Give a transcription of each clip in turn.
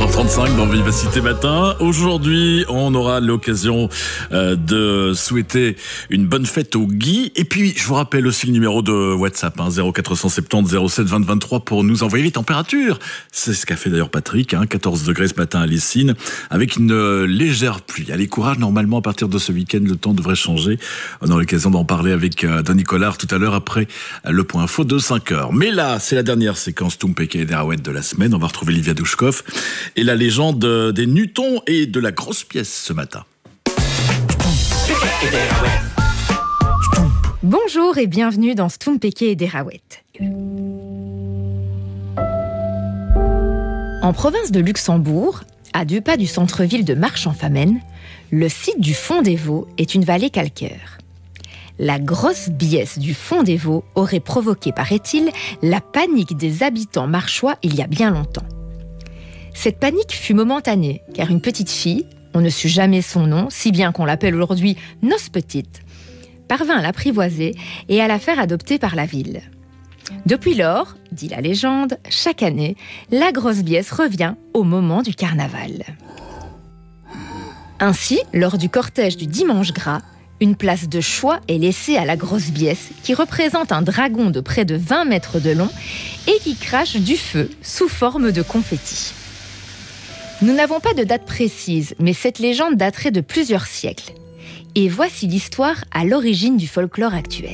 4h35 dans Vivacité Matin. Aujourd'hui, on aura l'occasion de souhaiter une bonne fête au Guy. Et puis, je vous rappelle aussi le numéro de WhatsApp, 0470 07 20 23 pour nous envoyer les températures. C'est ce qu'a fait d'ailleurs Patrick, 14 degrés ce matin à Lessines, avec une légère pluie. Allez, courage, normalement, à partir de ce week-end, le temps devrait changer. On aura l'occasion d'en parler avec Denis Collard tout à l'heure après le point info de 5h. Mais là, c'est la dernière séquence Toum Péké et Derawet de la semaine. On va retrouver Livia Douchkov et la légende des Nutons et de la grosse pièce ce matin. Bonjour et bienvenue dans Stoum Péké et Derawet. En province de Luxembourg, à 2 pas du centre-ville de Marche-en-Famenne, le site du Fond des Vaux est une vallée calcaire. La grosse biesse du Fond des Vaux aurait provoqué, paraît-il, la panique des habitants marchois il y a bien longtemps. Cette panique fut momentanée, car une petite fille, on ne sut jamais son nom, si bien qu'on l'appelle aujourd'hui Nos Petite, parvint à l'apprivoiser et à la faire adopter par la ville. Depuis lors, dit la légende, chaque année, la grosse biesse revient au moment du carnaval. Ainsi, lors du cortège du Dimanche Gras, une place de choix est laissée à la grosse biesse qui représente un dragon de près de 20 mètres de long et qui crache du feu sous forme de confetti. Nous n'avons pas de date précise, mais cette légende daterait de plusieurs siècles. Et voici l'histoire à l'origine du folklore actuel.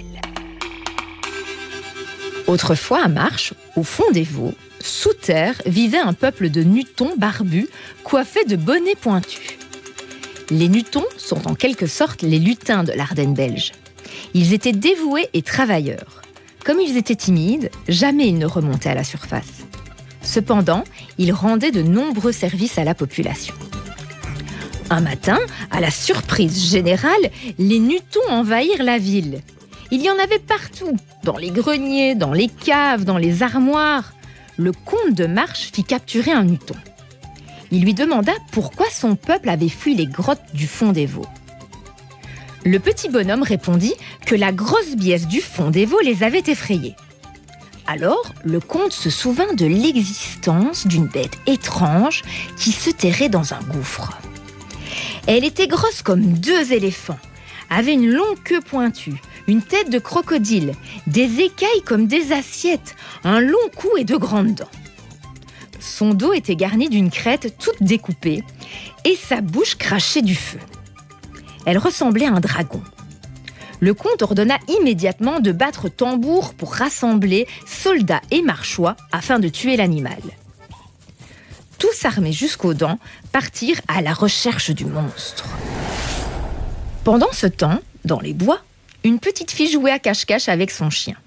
Autrefois à Marche, au fond des Vaux, sous terre, vivait un peuple de Nutons barbus coiffés de bonnets pointus. Les Nutons sont en quelque sorte les lutins de l'Ardenne belge. Ils étaient dévoués et travailleurs. Comme ils étaient timides, jamais ils ne remontaient à la surface. Cependant, ils rendaient de nombreux services à la population. Un matin, à la surprise générale, les Nutons envahirent la ville. Il y en avait partout, dans les greniers, dans les caves, dans les armoires. Le comte de Marche fit capturer un Nuton. Il lui demanda pourquoi son peuple avait fui les grottes du Fond des Vaux. Le petit bonhomme répondit que la grosse biesse du Fond des Vaux les avait effrayés. Alors, le comte se souvint de l'existence d'une bête étrange qui se terrait dans un gouffre. Elle était grosse comme 2 éléphants, avait une longue queue pointue, une tête de crocodile, des écailles comme des assiettes, un long cou et de grandes dents. Son dos était garni d'une crête toute découpée et sa bouche crachait du feu. Elle ressemblait à un dragon. Le comte ordonna immédiatement de battre tambour pour rassembler soldats et marchois afin de tuer l'animal. Tous armés jusqu'aux dents, partirent à la recherche du monstre. Pendant ce temps, dans les bois, une petite fille jouait à cache-cache avec son chien.